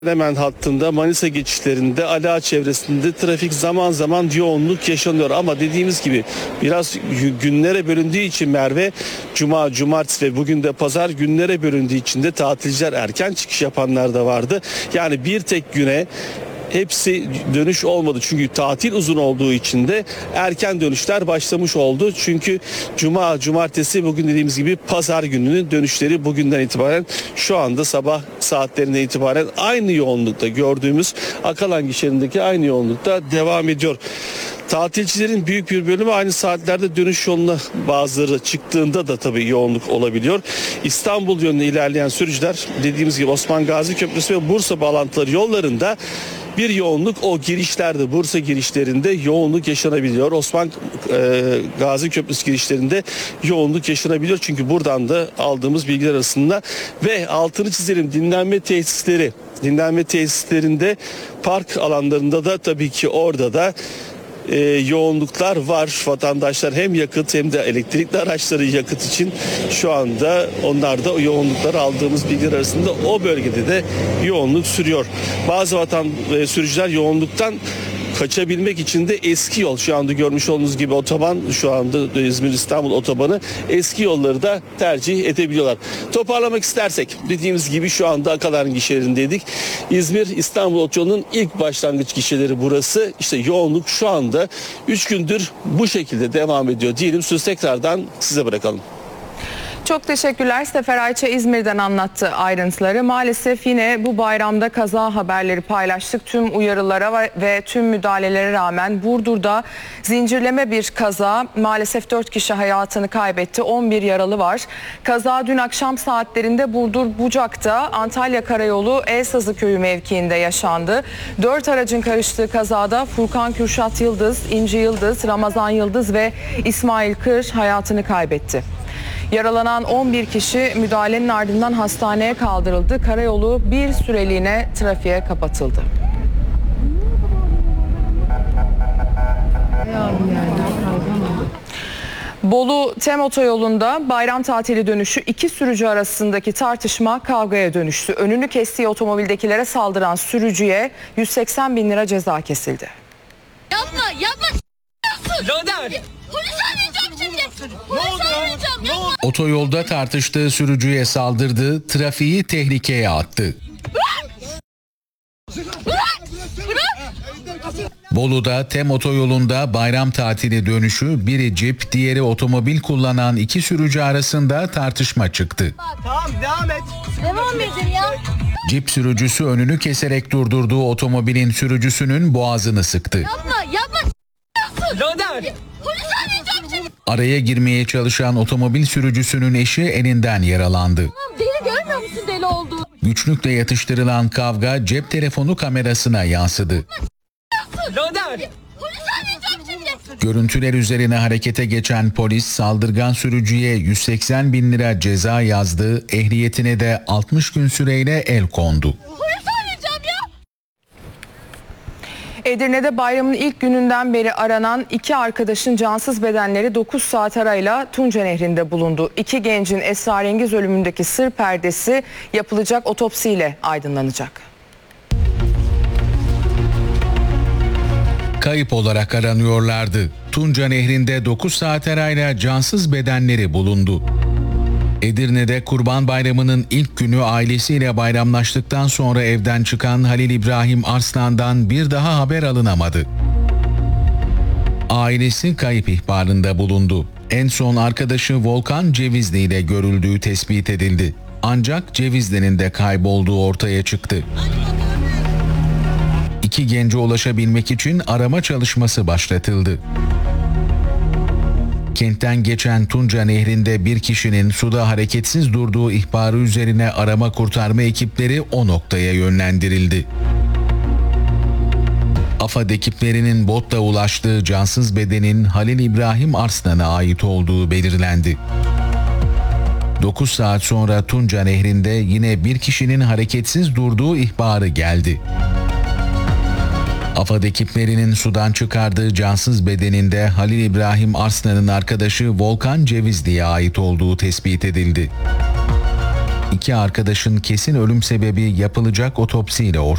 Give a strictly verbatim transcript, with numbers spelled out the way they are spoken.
Hemen hattında Manisa geçişlerinde Ala çevresinde trafik zaman zaman yoğunluk yaşanıyor ama dediğimiz gibi biraz günlere bölündüğü için Merve, cuma, cumartesi ve bugün de pazar günlere bölündüğü için de tatilciler erken çıkış yapanlar da vardı. Yani bir tek güne hepsi dönüş olmadı çünkü tatil uzun olduğu için de erken dönüşler başlamış oldu. Çünkü cuma, cumartesi, bugün dediğimiz gibi pazar gününün dönüşleri bugünden itibaren şu anda sabah saatlerinden itibaren aynı yoğunlukta gördüğümüz Akalan gişelerindeki aynı yoğunlukta devam ediyor. Tatilcilerin büyük bir bölümü aynı saatlerde dönüş yoluna bazıları çıktığında da tabii yoğunluk olabiliyor. İstanbul yönüne ilerleyen sürücüler dediğimiz gibi Osman Gazi Köprüsü ve Bursa bağlantıları yollarında bir yoğunluk, o girişlerde, Bursa girişlerinde yoğunluk yaşanabiliyor. Osman e, Gazi Köprüsü girişlerinde yoğunluk yaşanabiliyor. Çünkü buradan da aldığımız bilgiler arasında ve altını çizelim, dinlenme tesisleri, dinlenme tesislerinde, park alanlarında da tabii ki orada da Ee, yoğunluklar var. Vatandaşlar hem yakıt hem de elektrikli araçları yakıt için şu anda onlar da o yoğunlukları aldığımız bilgiler arasında o bölgede de yoğunluk sürüyor. Bazı vatan e, sürücüler yoğunluktan kaçabilmek için de eski yol, şu anda görmüş olduğunuz gibi otoban, şu anda İzmir-İstanbul otobanı, eski yolları da tercih edebiliyorlar. Toparlamak istersek dediğimiz gibi şu anda Akalan gişelerindeydik. İzmir-İstanbul otoyolunun ilk başlangıç gişeleri burası. İşte yoğunluk şu anda üç gündür bu şekilde devam ediyor diyelim. Söz tekrardan size bırakalım. Çok teşekkürler. Sefer Ayça İzmir'den anlattı ayrıntıları. Maalesef yine bu bayramda kaza haberleri paylaştık. Tüm uyarılara ve tüm müdahalelere rağmen Burdur'da zincirleme bir kaza. Maalesef dört kişi hayatını kaybetti. on bir yaralı var. Kaza dün akşam saatlerinde Burdur Bucak'ta Antalya Karayolu Elsazı Köyü mevkiinde yaşandı. dört aracın karıştığı kazada Furkan Kürşat Yıldız, İnci Yıldız, Ramazan Yıldız ve İsmail Kır hayatını kaybetti. Yaralanan on bir kişi müdahalenin ardından hastaneye kaldırıldı. Karayolu bir süreliğine trafiğe kapatıldı. Bolu Tem Otoyolu'nda bayram tatili dönüşü iki sürücü arasındaki tartışma kavgaya dönüştü. Önünü kestiği otomobildekilere saldıran sürücüye yüz seksen bin lira ceza kesildi. Yapma, yapma. Loder. Polis arayacağım şimdi. Polis arayacağım. Yapma. Otoyolda tartıştığı sürücüye saldırdı, trafiği tehlikeye attı. Bolu'da Tem Otoyolu'nda bayram tatili dönüşü biri cip, diğeri otomobil kullanan iki sürücü arasında tartışma çıktı. Tamam, devam et. Devam edin ya. Cip sürücüsü önünü keserek durdurduğu otomobilin sürücüsünün boğazını sıktı. Yapma, yapma. Loder. Polis arayacağım şimdi. Araya girmeye çalışan otomobil sürücüsünün eşi elinden yaralandı. Deli görmüyor musun deli olduğunu? Güçlükle yatıştırılan kavga cep telefonu kamerasına yansıdı. Loder. Polis arayacağım şimdi. Görüntüler üzerine harekete geçen polis saldırgan sürücüye yüz seksen bin lira ceza yazdı, ehliyetine de altmış gün süreyle el kondu. Polis arayacağım ya. Edirne'de bayramın ilk gününden beri aranan iki arkadaşın cansız bedenleri dokuz saat arayla Tunca Nehri'nde bulundu. İki gencin esrarengiz ölümündeki sır perdesi yapılacak otopsiyle aydınlanacak. Kayıp olarak aranıyorlardı. Tunca Nehri'nde dokuz saat arayla cansız bedenleri bulundu. Edirne'de Kurban Bayramı'nın ilk günü ailesiyle bayramlaştıktan sonra evden çıkan Halil İbrahim Arslan'dan bir daha haber alınamadı. Ailesi kayıp ihbarında bulundu. En son arkadaşı Volkan Cevizli ile görüldüğü tespit edildi. Ancak Cevizli'nin de kaybolduğu ortaya çıktı. İki gence ulaşabilmek için arama çalışması başlatıldı. Kentten geçen Tunca Nehri'nde bir kişinin suda hareketsiz durduğu ihbarı üzerine arama kurtarma ekipleri o noktaya yönlendirildi. AFAD ekiplerinin botla ulaştığı cansız bedenin Halil İbrahim Arslan'a ait olduğu belirlendi. dokuz saat sonra Tunca Nehri'nde yine bir kişinin hareketsiz durduğu ihbarı geldi. AFAD ekiplerinin sudan çıkardığı cansız bedeninde Halil İbrahim Arslan'ın arkadaşı Volkan Cevizli'ye ait olduğu tespit edildi. İki arkadaşın kesin ölüm sebebi yapılacak otopsiyle ortaya